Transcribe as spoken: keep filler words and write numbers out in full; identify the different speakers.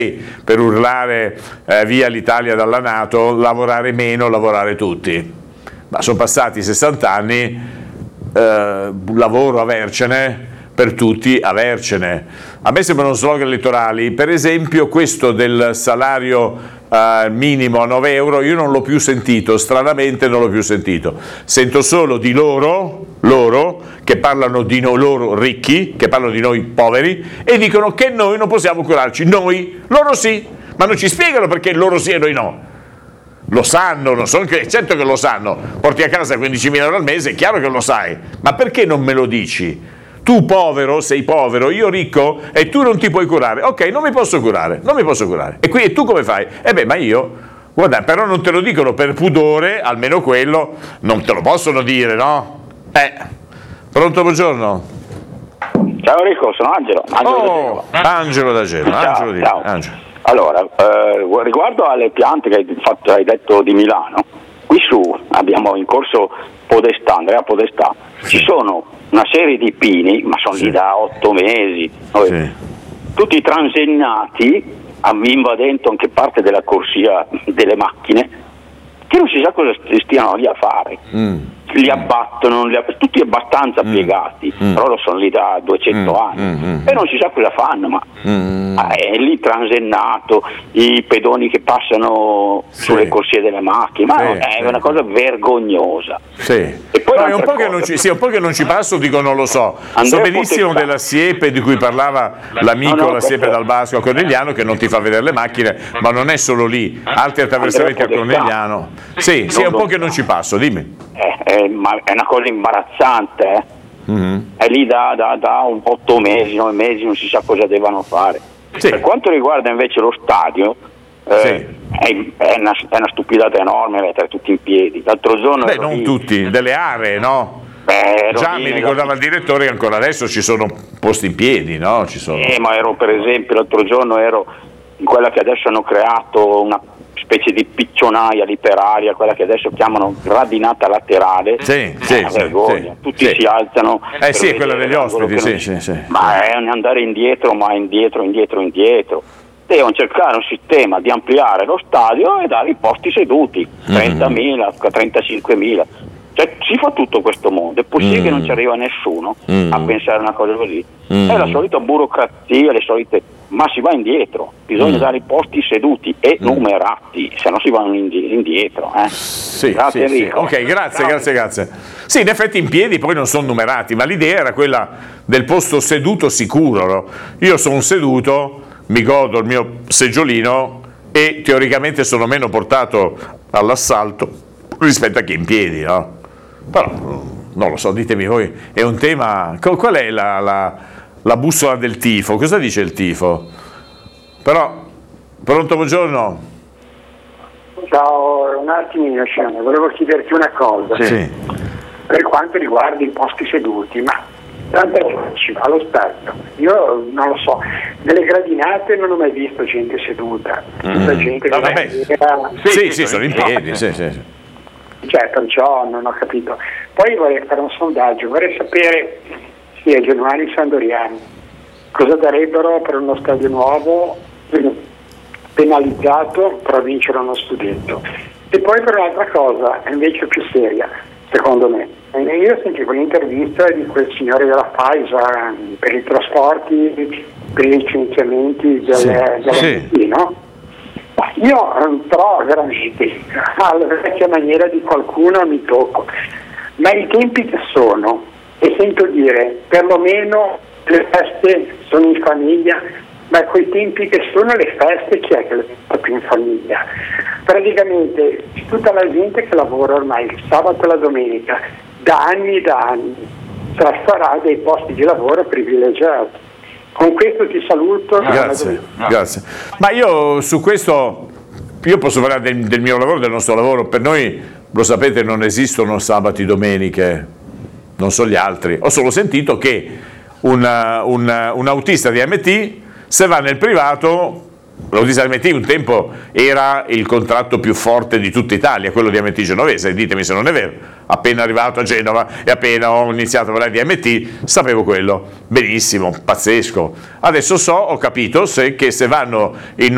Speaker 1: per urlare eh, via l'Italia dalla NATO, lavorare meno, lavorare tutti. Ma sono passati sessanta anni, eh, lavoro avercene, per tutti avercene. A me sembrano slogan elettorali, per esempio questo del salario eh, minimo a nove euro, io non l'ho più sentito, stranamente non l'ho più sentito. Sento solo di loro, loro, che parlano di noi, loro ricchi, che parlano di noi poveri, e dicono che noi non possiamo curarci, noi, loro sì, ma non ci spiegano perché loro sì e noi no. Lo sanno, non so, certo che lo sanno, porti a casa quindicimila euro al mese, è chiaro che lo sai, ma perché non me lo dici? Tu povero sei povero, io ricco e tu non ti puoi curare. Ok, non mi posso curare, non mi posso curare. E qui e tu come fai? E beh, ma io, guarda, però non te lo dicono per pudore, almeno quello non te lo possono dire, no? Eh, pronto, buongiorno.
Speaker 2: Ciao Enrico, sono Angelo. Angelo
Speaker 1: oh, da Angelo da Genova.
Speaker 2: Ciao,
Speaker 1: Angelo di
Speaker 2: ciao.
Speaker 1: Angelo.
Speaker 2: Allora, eh, riguardo alle piante che hai, fatto, hai detto di Milano, qui su abbiamo in corso Podestà, Andrea Podestà, sì. Ci sono una serie di pini, ma sono sì. lì da otto mesi, sì. tutti transennati, invadendo anche parte della corsia delle macchine, che non si sa cosa stiano lì a fare. Mm. Li abbattono, li ab- tutti abbastanza mm. piegati, mm. però sono lì da duecento mm. anni mm. e non si sa cosa fanno, ma mm. ah, è lì transennato, i pedoni che passano sì. sulle corsie delle macchine, ma sì, è sì. una cosa vergognosa.
Speaker 1: Sì. E poi no, è un po' che non ci, sì, un po' che non ci passo, dico non lo so. Andrea so benissimo Potestà. Della siepe di cui parlava l'amico, no, no, la siepe dal Basco a Cornigliano, che non ti fa vedere le macchine, ma non è solo lì, altri attraversamenti a Cornigliano. Sì, sì, è un po' che non ci passo, dimmi.
Speaker 2: Eh, eh, ma è una cosa imbarazzante, eh? Mm-hmm. È lì da, da, da un otto mesi, nove mesi, non si sa cosa devono fare. Sì. Per quanto riguarda invece lo stadio, eh, sì. è, è, una, è una stupidata enorme mettere tutti in piedi. L'altro giorno
Speaker 1: Beh, non lì. tutti, delle aree, no?
Speaker 2: Beh,
Speaker 1: Già mi ricordava la... il direttore che ancora adesso ci sono posti in piedi, no? Ci sono...
Speaker 2: Eh, ma ero per esempio, l'altro giorno ero in quella che adesso hanno creato una specie di piccionaia lì per aria, quella che adesso chiamano gradinata laterale.
Speaker 1: Sì,
Speaker 2: è
Speaker 1: sì,
Speaker 2: una vergogna,
Speaker 1: sì,
Speaker 2: tutti
Speaker 1: sì.
Speaker 2: si alzano.
Speaker 1: Eh sì, è quella degli ospiti, sì, sì, sì.
Speaker 2: Ma è andare indietro, ma indietro, indietro, indietro. Devono cercare un sistema di ampliare lo stadio e dare i posti seduti, trentamila, trentacinquemila. Cioè si fa tutto questo mondo, è possibile mm. che non ci arriva nessuno mm. a pensare una cosa così. Mm. È la solita burocrazia, le solite, ma si va indietro, bisogna mm. dare i posti seduti e mm. numerati, se no si vanno indietro. Eh.
Speaker 1: Sì,
Speaker 2: grazie
Speaker 1: sì,
Speaker 2: Enrico.
Speaker 1: Sì. Ok, grazie, grazie, grazie. Sì, in effetti in piedi poi non sono numerati, ma l'idea era quella del posto seduto sicuro. No? Io sono seduto, mi godo il mio seggiolino e teoricamente sono meno portato all'assalto rispetto a chi è in piedi, no? Però non lo so, ditemi voi, è un tema, qual è la, la, la bussola del tifo? Cosa dice il tifo? Però, pronto, buongiorno.
Speaker 3: Ciao, un attimino, Sciano, volevo chiederti una cosa.
Speaker 1: Sì.
Speaker 3: Per quanto riguarda i posti seduti, ma tanta gente ci va allo stadio, io non lo so, nelle gradinate non ho mai visto gente seduta,
Speaker 1: mm.
Speaker 3: gente
Speaker 1: no,
Speaker 3: che
Speaker 1: vabbè.
Speaker 3: era...
Speaker 1: Sì, sì, sì, sono in piedi, sì, sì, sì.
Speaker 3: Cioè, perciò non ho capito. Poi vorrei fare un sondaggio, vorrei sapere sì, ai genuani sandoriani cosa darebbero per uno stadio nuovo penalizzato per vincere uno scudetto. E poi per un'altra cosa, invece più seria, secondo me. Io sentivo l'intervista di quel signore della Pfizer per i trasporti, per i licenziamenti delle,
Speaker 1: sì,
Speaker 3: delle
Speaker 1: sì.
Speaker 3: P, no? Io però veramente alla vecchia maniera di qualcuno mi tocco, ma i tempi che sono, e sento dire perlomeno le feste sono in famiglia, ma quei tempi che sono le feste chi è che le fa più in famiglia? Praticamente tutta la gente che lavora ormai il sabato e la domenica da anni e da anni farà dei posti di lavoro privilegiati. Con questo ti saluto.
Speaker 1: Grazie, grazie. Ma io su questo, io posso parlare del, del mio lavoro, del nostro lavoro. Per noi, lo sapete, non esistono sabati, domeniche, non so gli altri. Ho solo sentito che un, un, un autista di M T, se va nel privato, l'autista di M T un tempo era il contratto più forte di tutta Italia, quello di M T genovese, ditemi se non è vero. Appena arrivato a Genova e appena ho iniziato a parlare di M T, sapevo quello. Benissimo, pazzesco. Adesso so, ho capito se, che se vanno in